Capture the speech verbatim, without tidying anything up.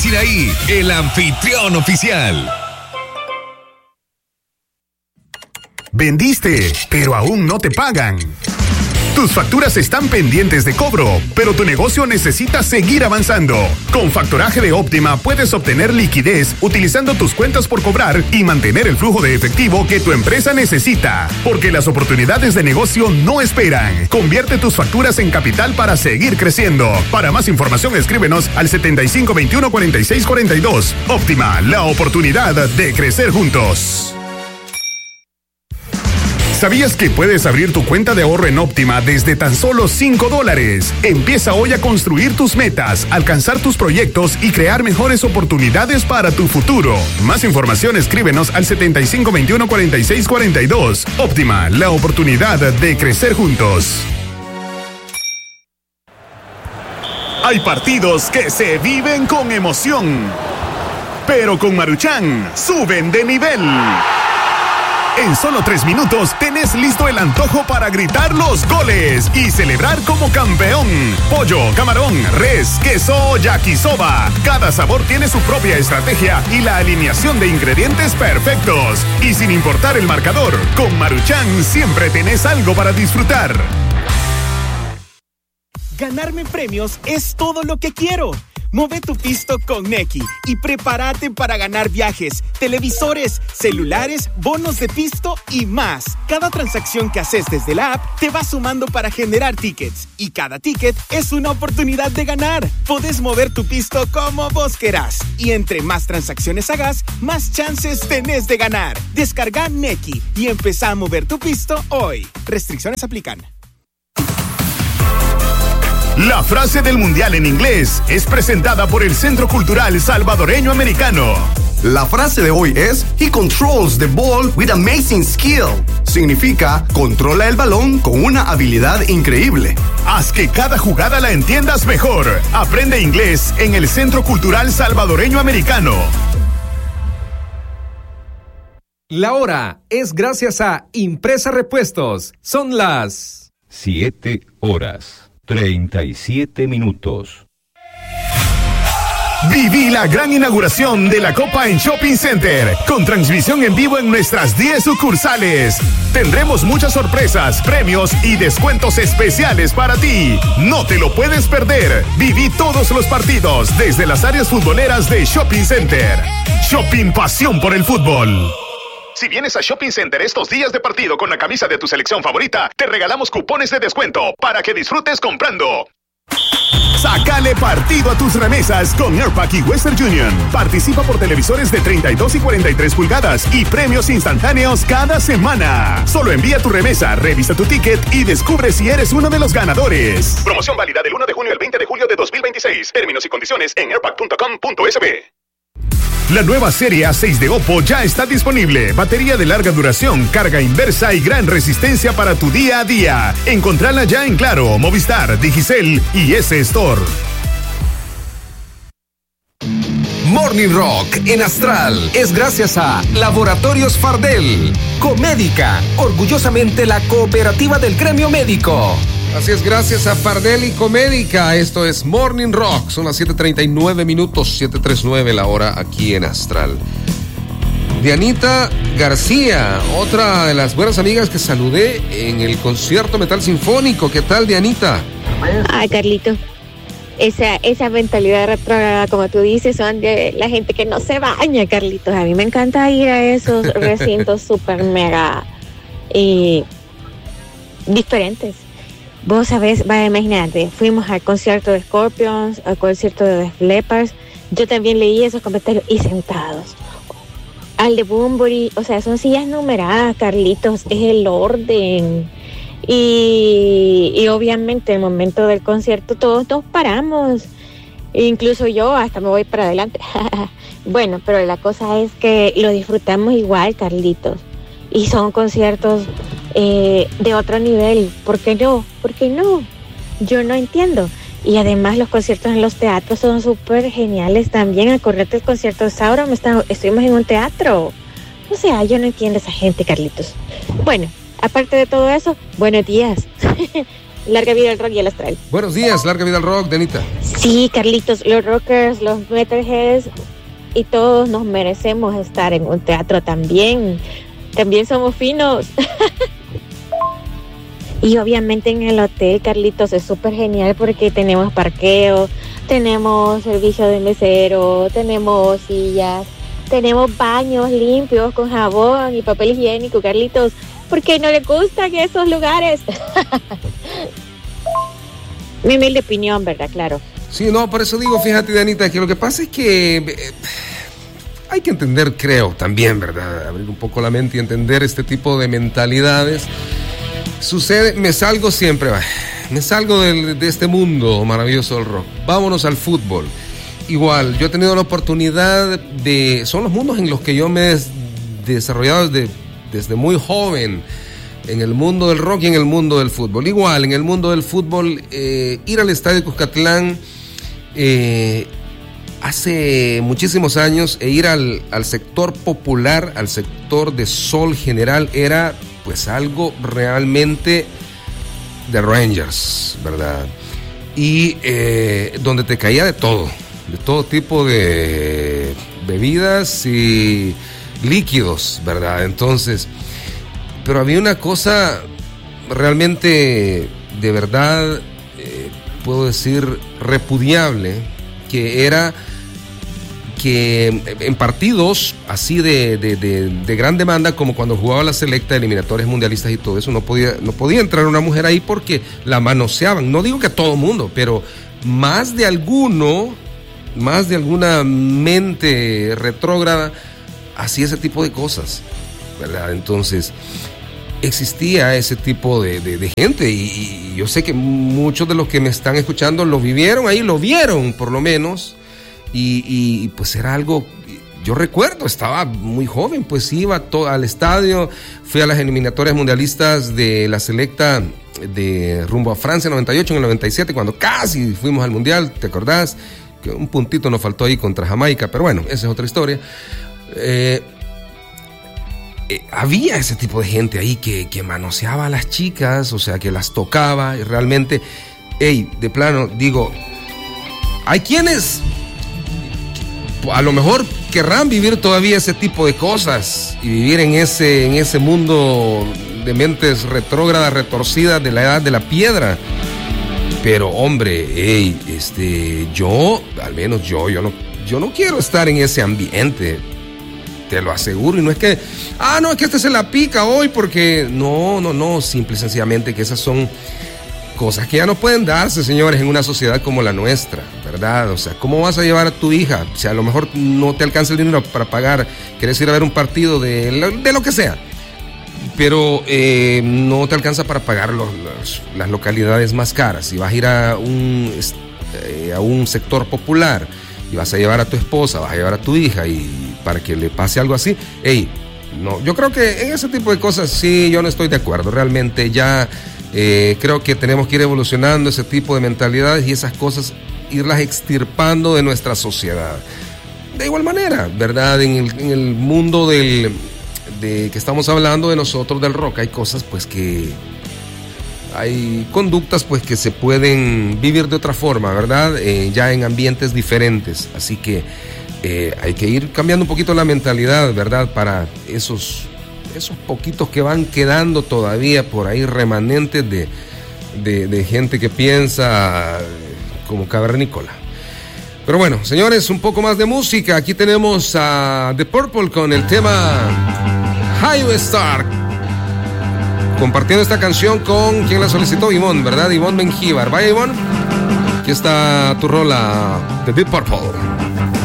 Sinaí, el anfitrión oficial. Vendiste, pero aún no te pagan. Tus facturas están pendientes de cobro, pero tu negocio necesita seguir avanzando. Con Factoraje de Óptima puedes obtener liquidez utilizando tus cuentas por cobrar y mantener el flujo de efectivo que tu empresa necesita. Porque las oportunidades de negocio no esperan. Convierte tus facturas en capital para seguir creciendo. Para más información, escríbenos al setenta y cinco veintiuno cuarenta y seis cuarenta y dos. Óptima, la oportunidad de crecer juntos. ¿Sabías que puedes abrir tu cuenta de ahorro en Óptima desde tan solo cinco dólares? Empieza hoy a construir tus metas, alcanzar tus proyectos y crear mejores oportunidades para tu futuro. Más información, escríbenos al setenta y cinco veintiuno cuarenta y seis cuarenta y dos. Óptima, la oportunidad de crecer juntos. Hay partidos que se viven con emoción, pero con Maruchan suben de nivel. En solo tres minutos tenés listo el antojo para gritar los goles y celebrar como campeón. Pollo, camarón, res, queso, yakisoba. Cada sabor tiene su propia estrategia y la alineación de ingredientes perfectos. Y sin importar el marcador, con Maruchan siempre tenés algo para disfrutar. Ganarme premios es todo lo que quiero. Move tu pisto con Nequi y prepárate para ganar viajes, televisores, celulares, bonos de pisto y más. Cada transacción que haces desde la app te va sumando para generar tickets y cada ticket es una oportunidad de ganar. Podés mover tu pisto como vos querás y entre más transacciones hagas, más chances tenés de ganar. Descarga Nequi y empezá a mover tu pisto hoy. Restricciones aplican. La frase del mundial en inglés es presentada por el Centro Cultural Salvadoreño Americano. La frase de hoy es He controls the ball with amazing skill. Significa controla el balón con una habilidad increíble. Haz que cada jugada la entiendas mejor. Aprende inglés en el Centro Cultural Salvadoreño Americano. La hora es gracias a Impresa Repuestos. Son las siete horas. treinta y siete minutos. Viví la gran inauguración de la Copa en Shopping Center, con transmisión en vivo en nuestras diez sucursales. Tendremos muchas sorpresas, premios y descuentos especiales para ti. No te lo puedes perder. Viví todos los partidos desde las áreas futboleras de Shopping Center. Shopping, pasión por el fútbol. Si vienes a Shopping Center estos días de partido con la camisa de tu selección favorita, te regalamos cupones de descuento para que disfrutes comprando. Sácale partido a tus remesas con Airpack y Western Union. Participa por televisores de treinta y dos y cuarenta y tres pulgadas y premios instantáneos cada semana. Solo envía tu remesa, revisa tu ticket y descubre si eres uno de los ganadores. Promoción válida del uno de junio al veinte de julio de dos mil veintiséis. Términos y condiciones en airpack punto com punto es be. La nueva serie A seis de Oppo ya está disponible. Batería de larga duración, carga inversa y gran resistencia para tu día a día. Encontrala ya en Claro, Movistar, Digicel y S Store. Morning Rock en Astral es gracias a Laboratorios Fardel. Comédica, orgullosamente la cooperativa del gremio médico. Así es, gracias a Fardel y Comédica. Esto es Morning Rock. Son las siete treinta y nueve minutos, siete treinta y nueve la hora aquí en Astral. Dianita García, otra de las buenas amigas que saludé en el concierto Metal Sinfónico. ¿Qué tal, Dianita? Ay, Carlito, esa, esa mentalidad retrógrada, como tú dices, son de la gente que no se baña, Carlitos. A mí me encanta ir a esos recintos súper mega y diferentes. Vos sabés, vaya, imagínate, fuimos al concierto de Scorpions, al concierto de The Lepers. Yo también leí esos comentarios y sentados. Al de Bunbury, o sea, son sillas numeradas, Carlitos, es el orden. Y, y obviamente, en el momento del concierto, todos nos paramos. Incluso yo, hasta me voy para adelante. Bueno, pero la cosa es que lo disfrutamos igual, Carlitos. Y son conciertos eh, de otro nivel. ¿Por qué no? ¿Por qué no? Yo no entiendo. Y además los conciertos en los teatros son súper geniales también. Acordate el concierto de Sauron, está, estuvimos en un teatro. O sea, yo no entiendo a esa gente, Carlitos. Bueno, aparte de todo eso, buenos días. Larga vida al rock y al astral. Buenos días, larga vida al rock, Denita. Sí, Carlitos, los rockers, los metalheads y todos nos merecemos estar en un teatro también. También somos finos. Y obviamente en el hotel, Carlitos, es súper genial porque tenemos parqueo, tenemos servicio de mesero, tenemos sillas, tenemos baños limpios con jabón y papel higiénico, Carlitos. ¿Por qué no le gustan esos lugares? Mi humilde opinión, ¿verdad? Claro. Sí, no, por eso digo, fíjate, Danita, que lo que pasa es que eh, hay que entender, creo, también, ¿verdad? Abrir un poco la mente y entender este tipo de mentalidades. Sucede, me salgo siempre, me salgo de, de este mundo maravilloso del rock. Vámonos al fútbol. Igual, yo he tenido la oportunidad de... Son los mundos en los que yo me he desarrollado desde, desde muy joven. En el mundo del rock y en el mundo del fútbol. Igual, en el mundo del fútbol, eh, ir al estadio de Cuscatlán eh, hace muchísimos años e ir al, al sector popular, al sector de Sol General, era pues algo realmente de Rangers, ¿verdad? Y eh, donde te caía de todo, de todo tipo de bebidas y líquidos, ¿verdad? Entonces... Pero había una cosa realmente, de verdad, eh, puedo decir, repudiable, que era que en partidos así de, de, de, de gran demanda, como cuando jugaba la selecta, eliminatorias mundialistas y todo eso, no podía, no podía entrar una mujer ahí porque la manoseaban. No digo que todo mundo, pero más de alguno, más de alguna mente retrógrada hacía ese tipo de cosas, ¿verdad? Entonces... existía ese tipo de, de, de gente y, y yo sé que muchos de los que me están escuchando lo vivieron ahí, lo vieron por lo menos y, y pues era algo, yo recuerdo, estaba muy joven, pues iba to, al estadio, fui a las eliminatorias mundialistas de la selecta de rumbo a Francia en noventa y ocho, en el noventa y siete, cuando casi fuimos al mundial, ¿te acordás? Que un puntito nos faltó ahí contra Jamaica, pero bueno, esa es otra historia. Eh, Eh, había ese tipo de gente ahí que, que manoseaba a las chicas, o sea, que las tocaba y realmente, hey, de plano, digo, hay quienes a lo mejor querrán vivir todavía ese tipo de cosas y vivir en ese, en ese mundo de mentes retrógradas, retorcidas de la edad de la piedra. Pero hombre, hey, este, yo, al menos yo, yo no, yo no quiero estar en ese ambiente. Te lo aseguro, y no es que, ah, no, es que este se la pica hoy porque, no, no, no, simple y sencillamente que esas son cosas que ya no pueden darse, señores, en una sociedad como la nuestra, ¿verdad? O sea, ¿cómo vas a llevar a tu hija? O sea, a lo mejor no te alcanza el dinero para pagar, quieres ir a ver un partido de, de lo que sea, pero eh, no te alcanza para pagar los, los, las localidades más caras. Si vas a ir a un, eh, a un sector popular y vas a llevar a tu esposa, vas a llevar a tu hija y para que le pase algo así, hey, no, yo creo que en ese tipo de cosas sí, yo no estoy de acuerdo. Realmente ya eh, creo que tenemos que ir evolucionando ese tipo de mentalidades y esas cosas, irlas extirpando de nuestra sociedad. De igual manera, ¿verdad? En el, en el mundo del, de que estamos hablando de nosotros, del rock, hay cosas pues que... hay conductas pues que se pueden vivir de otra forma, ¿verdad? Eh, ya en ambientes diferentes. Así que eh, hay que ir cambiando un poquito la mentalidad, ¿verdad? Para esos, esos poquitos que van quedando todavía por ahí remanentes de, de, de gente que piensa como cavernícola. Pero bueno, señores, un poco más de música. Aquí tenemos a The Purple con el tema Highway Star, compartiendo esta canción con quien la solicitó, Ivonne, ¿verdad? Ivonne Mengíbar. Vaya, Ivonne, aquí está tu rola de Deep Purple.